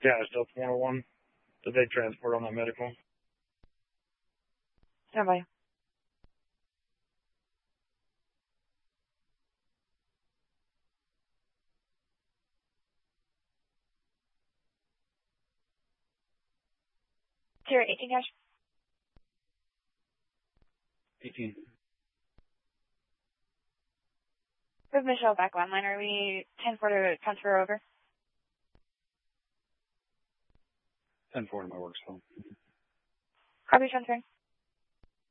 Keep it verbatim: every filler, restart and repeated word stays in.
Yeah, still four oh one. Did they transport on that medical? Stand by. Tier eighteen cash. eighteen. With Michelle back online, are we ten four to transfer over? ten four to my work phone. Copy transferring.